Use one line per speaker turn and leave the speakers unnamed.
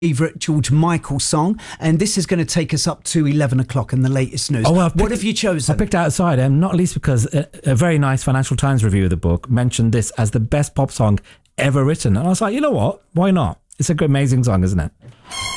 favourite George Michael song, and this is going to take us up to 11 o'clock in the latest news. What have you chosen?
I picked Outside, not least because a very nice Financial Times review of the book mentioned this as the best pop song ever written. And I was like, you know what? Why not? It's a good, amazing song, isn't it?